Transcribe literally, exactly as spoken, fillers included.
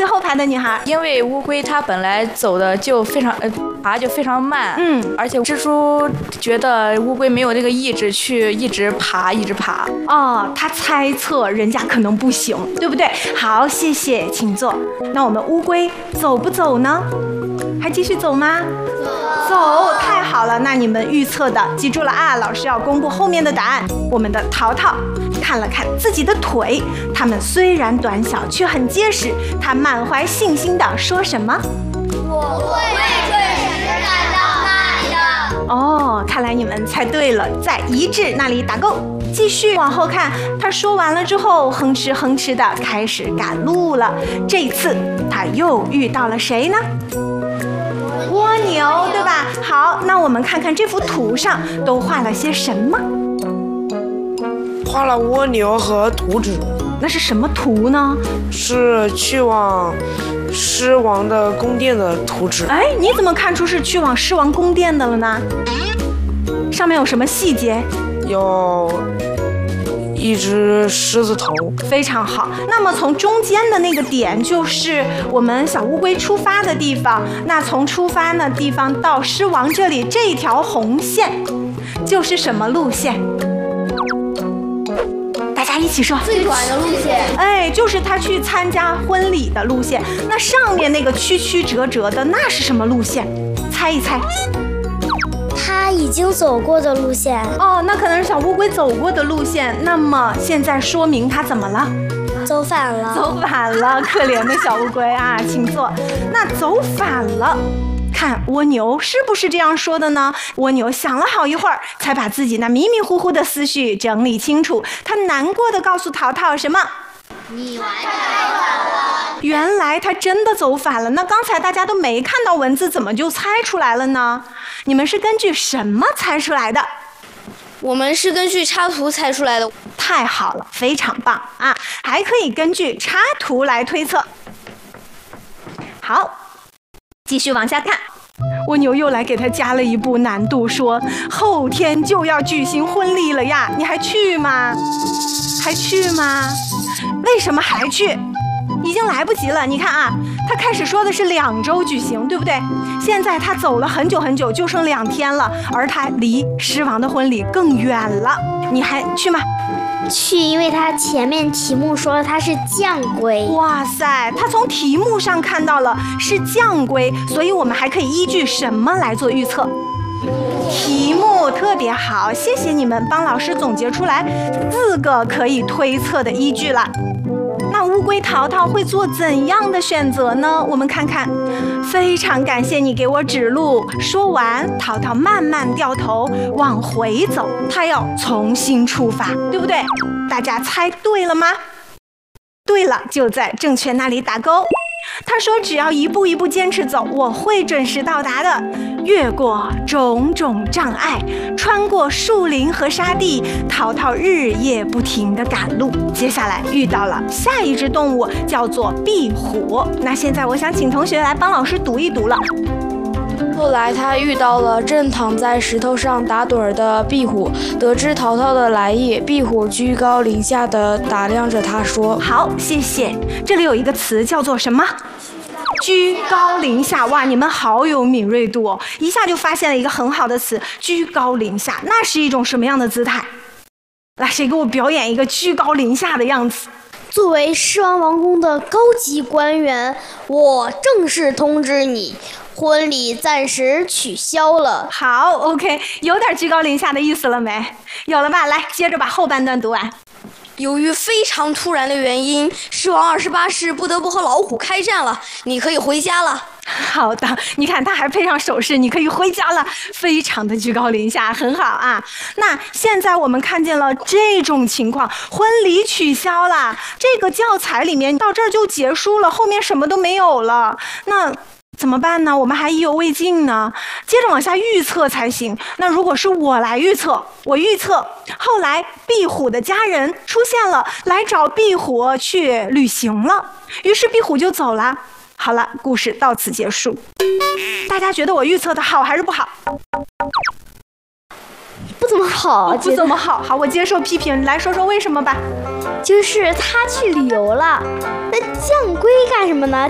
最后排的女孩。 因为乌龟它本来走的就非常呃爬就非常慢， 嗯， 而且蜘蛛觉得乌龟没有这个意志去一直爬一直爬。 哦，他猜测人家可能不行，对不对？好，谢谢，请坐。那我们乌龟走不走呢？还继续走吗？走，太好了。那你们预测的记住了啊，老师要公布后面的答案。我们的淘淘看了看自己的腿，它们虽然短小，却很结实。他满怀信心地说什么？ 我会准时赶到那样。 哦，看来你们猜对了，在一致那里打勾。继续往后看，他说完了之后，哼哧哼哧的开始赶路了。这次他又遇到了谁呢？蜗牛，对吧？好，那我们看看这幅图上都画了些什么？ 画了蜗牛和图纸。 那是什么图呢？ 是去往狮王的宫殿的图纸。 哎，你怎么看出是去往狮王宫殿的了呢？上面有什么细节？ 有一只狮子头。 非常好。那么从中间的那个点就是我们小乌龟出发的地方。那从出发的地方到狮王这里，这条红线就是什么路线？大家一起说。 最短的路线。 哎，就是他去参加婚礼的路线。那上面那个曲曲折折的，那是什么路线？猜一猜。 他已经走过的路线。 哦，那可能是小乌龟走过的路线。那么现在说明它怎么了？ 走反了。 走反了，可怜的小乌龟啊，请坐。那走反了，看蜗牛是不是这样说的呢？蜗牛想了好一会儿，才把自己那迷迷糊糊的思绪整理清楚。他难过的告诉淘淘什么？ 你完全走反了。 原来他真的走反了。那刚才大家都没看到文字，怎么就猜出来了呢？你们是根据什么猜出来的？ 我们是根据插图猜出来的。 太好了，非常棒啊！还可以根据插图来推测。好，继续往下看。蜗牛又来给他加了一步难度，说后天就要举行婚礼了呀，你还去吗？还去吗？为什么还去？已经来不及了。你看啊，他开始说的是两周举行，对不对？现在他走了很久很久，就剩两天了，而他离狮王的婚礼更远了。你还去吗？ 去，因为他前面题目说它是将龟。 哇塞，他从题目上看到了是将龟，所以我们还可以依据什么来做预测？题目特别好，谢谢你们帮老师总结出来四个可以推测的依据了。那乌龟淘淘会做怎样的选择呢？我们看看。非常感谢你给我指路。说完，淘淘慢慢掉头往回走，他要重新出发，对不对？大家猜对了吗？对了，就在正确那里打勾。他说只要一步一步坚持走，我会准时到达的。越过种种障碍，穿过树林和沙地，淘淘日夜不停地赶路。接下来遇到了下一只动物，叫做壁虎。那现在我想请同学来帮老师读一读了。 后来他遇到了正躺在石头上打盹儿的壁虎，得知淘淘的来意，壁虎居高临下地打量着他说： 好，谢谢。这里有一个词叫做什么？居高临下。哇，你们好有敏锐度哦，一下就发现了一个很好的词，居高临下。那是一种什么样的姿态？来，谁给我表演一个居高临下的样子？ 作为狮王王宫的高级官员，我正式通知你，婚礼暂时取消了。 好 ，OK， 有点居高临下的意思了没？有了吧？来，接着把后半段读完。 由于非常突然的原因，狮王二十八世不得不和老虎开战了。你可以回家了。 好的，你看他还配上手势，你可以回家了，非常的居高临下，很好啊。那现在我们看见了这种情况，婚礼取消了，这个教材里面到这儿就结束了，后面什么都没有了。那怎么办呢？我们还意犹未尽呢，接着往下预测才行。那如果是我来预测，我预测后来壁虎的家人出现了，来找壁虎去旅行了，于是壁虎就走了。好了，故事到此结束。大家觉得我预测的好还是不好？ 不怎么好， 不怎么好。好，我接受批评。来说说为什么吧。 就是他去旅游了，那将龟干什么呢？